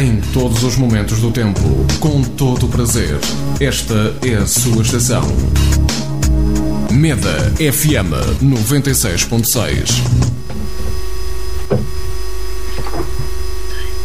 em todos os momentos do tempo, com todo o prazer. Esta é a sua estação. Meda FM 96.6.